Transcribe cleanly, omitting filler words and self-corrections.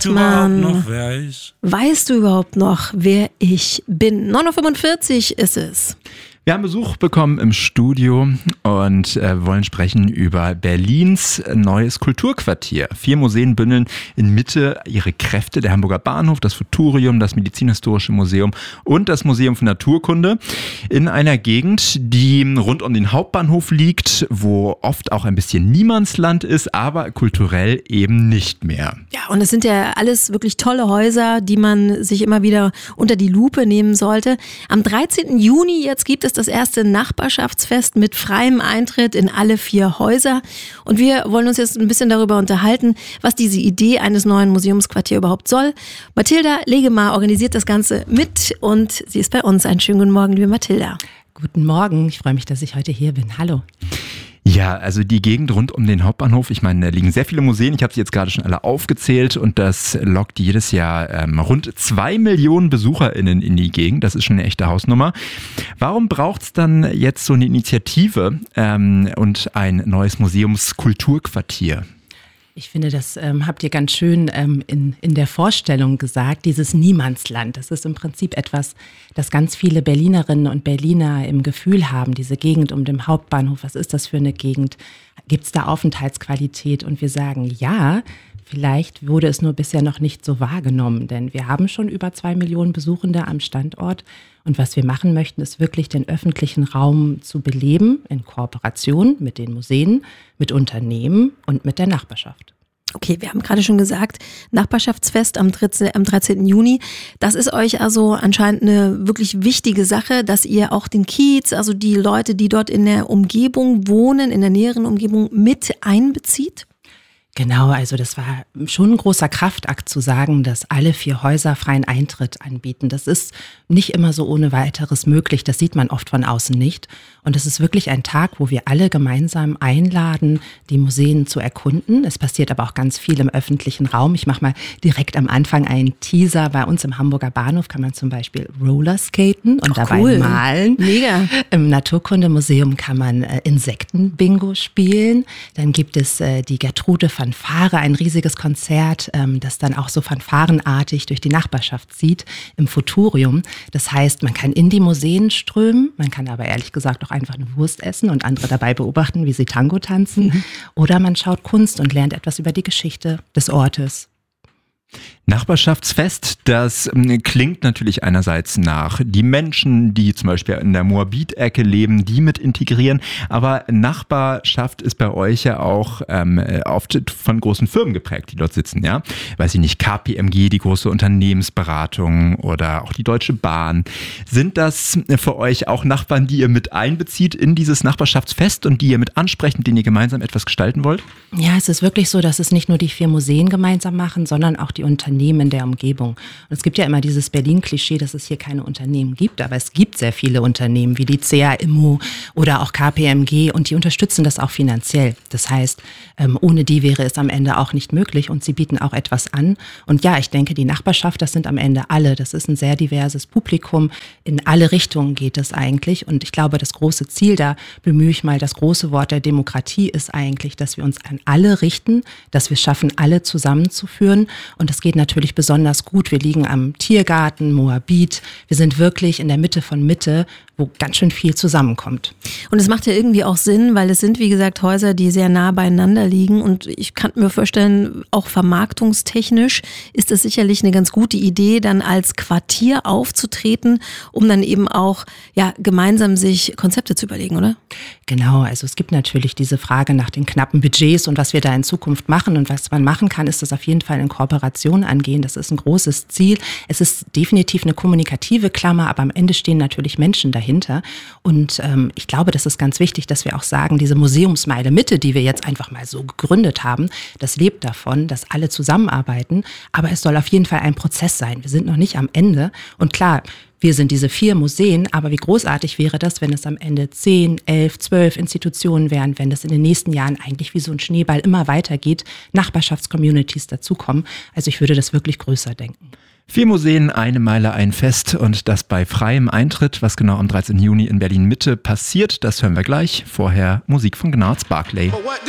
Weißt du überhaupt noch, wer ich? Weißt du überhaupt noch, wer ich bin? 9:45 Uhr ist es. Wir haben Besuch bekommen im Studio und wollen sprechen über Berlins neues Kulturquartier. 4 Museen bündeln in Mitte ihre Kräfte. Der Hamburger Bahnhof, das Futurium, das Medizinhistorische Museum und das Museum für Naturkunde in einer Gegend, die rund um den Hauptbahnhof liegt, wo oft auch ein bisschen Niemandsland ist, aber kulturell eben nicht mehr. Ja, und es sind ja alles wirklich tolle Häuser, die man sich immer wieder unter die Lupe nehmen sollte. Am 13. Juni jetzt gibt es das erste Nachbarschaftsfest mit freiem Eintritt in alle 4 Häuser. Und wir wollen uns jetzt ein bisschen darüber unterhalten, was diese Idee eines neuen Museumsquartiers überhaupt soll. Mathilda Legemar organisiert das Ganze mit und sie ist bei uns. Einen schönen guten Morgen, liebe Mathilda. Guten Morgen, ich freue mich, dass ich heute hier bin. Hallo. Ja, also die Gegend rund um den Hauptbahnhof, ich meine, da liegen sehr viele Museen, ich habe sie jetzt gerade schon alle aufgezählt und das lockt jedes Jahr rund 2 Millionen BesucherInnen in die Gegend, das ist schon eine echte Hausnummer. Warum braucht es dann jetzt so eine Initiative und ein neues Museumskulturquartier? Ich finde, das habt ihr ganz schön in der Vorstellung gesagt, dieses Niemandsland. Das ist im Prinzip etwas, das ganz viele Berlinerinnen und Berliner im Gefühl haben, diese Gegend um den Hauptbahnhof. Was ist das für eine Gegend? Gibt es da Aufenthaltsqualität? Und wir sagen, ja, vielleicht wurde es nur bisher noch nicht so wahrgenommen, denn wir haben schon über 2 Millionen Besuchende am Standort. Und was wir machen möchten, ist wirklich den öffentlichen Raum zu beleben, in Kooperation mit den Museen, mit Unternehmen und mit der Nachbarschaft. Okay, wir haben gerade schon gesagt, Nachbarschaftsfest am 13. Juni. Das ist euch also anscheinend eine wirklich wichtige Sache, dass ihr auch den Kiez, also die Leute, die dort in der Umgebung wohnen, in der näheren Umgebung mit einbezieht? Genau, also das war schon ein großer Kraftakt zu sagen, dass alle 4 Häuser freien Eintritt anbieten. Das ist nicht immer so ohne weiteres möglich, das sieht man oft von außen nicht. Und es ist wirklich ein Tag, wo wir alle gemeinsam einladen, die Museen zu erkunden. Es passiert aber auch ganz viel im öffentlichen Raum. Ich mache mal direkt am Anfang einen Teaser. Bei uns im Hamburger Bahnhof kann man zum Beispiel Rollerskaten und dabei malen. Mega. Im Naturkundemuseum kann man Insektenbingo spielen. Dann gibt es die Gertrude Fanfare, ein riesiges Konzert, das dann auch so fanfarenartig durch die Nachbarschaft zieht im Futurium. Das heißt, man kann in die Museen strömen, man kann aber ehrlich gesagt auch einfach eine Wurst essen und andere dabei beobachten, wie sie Tango tanzen. Oder man schaut Kunst und lernt etwas über die Geschichte des Ortes. Nachbarschaftsfest, das klingt natürlich einerseits nach die Menschen, die zum Beispiel in der Moabit-Ecke leben, die mit integrieren, aber Nachbarschaft ist bei euch ja auch oft von großen Firmen geprägt, die dort sitzen, ja? Weiß ich nicht, KPMG, die große Unternehmensberatung oder auch die Deutsche Bahn. Sind das für euch auch Nachbarn, die ihr mit einbezieht in dieses Nachbarschaftsfest und die ihr mit ansprecht, mit denen ihr gemeinsam etwas gestalten wollt? Ja, es ist wirklich so, dass es nicht nur die 4 Museen gemeinsam machen, sondern auch die Unternehmen in der Umgebung. Und es gibt ja immer dieses Berlin-Klischee, dass es hier keine Unternehmen gibt, aber es gibt sehr viele Unternehmen wie die CA Immo oder auch KPMG und die unterstützen das auch finanziell. Das heißt, ohne die wäre es am Ende auch nicht möglich und sie bieten auch etwas an. Und ja, ich denke, die Nachbarschaft, das sind am Ende alle. Das ist ein sehr diverses Publikum. In alle Richtungen geht es eigentlich. Und ich glaube, das große Ziel, da bemühe ich mal das große Wort der Demokratie, ist eigentlich, dass wir uns an alle richten, dass wir es schaffen, alle zusammenzuführen. Und das geht natürlich besonders gut. Wir liegen am Tiergarten, Moabit. Wir sind wirklich in der Mitte von Mitte, wo ganz schön viel zusammenkommt. Und es macht ja irgendwie auch Sinn, weil es sind, wie gesagt, Häuser, die sehr nah beieinander liegen. Und ich kann mir vorstellen, auch vermarktungstechnisch ist es sicherlich eine ganz gute Idee, dann als Quartier aufzutreten, um dann eben auch gemeinsam sich Konzepte zu überlegen, oder? Genau, also es gibt natürlich diese Frage nach den knappen Budgets und was wir da in Zukunft machen. Und was man machen kann, ist das auf jeden Fall in Kooperation angehen. Das ist ein großes Ziel. Es ist definitiv eine kommunikative Klammer, aber am Ende stehen natürlich Menschen dahinter. Und ich glaube, das ist ganz wichtig, dass wir auch sagen, diese Museumsmeile Mitte, die wir jetzt einfach mal so gegründet haben, das lebt davon, dass alle zusammenarbeiten. Aber es soll auf jeden Fall ein Prozess sein. Wir sind noch nicht am Ende. Und klar, wir sind diese 4 Museen, aber wie großartig wäre das, wenn es am Ende 10, 11, 12 Institutionen wären, wenn das in den nächsten Jahren eigentlich wie so ein Schneeball immer weitergeht, Nachbarschaftscommunities dazukommen. Also ich würde das wirklich größer denken. 4 Museen, 1 Meile, ein Fest und das bei freiem Eintritt. Was genau am 13. Juni in Berlin Mitte passiert, das hören wir gleich. Vorher Musik von Gnarls Barclay.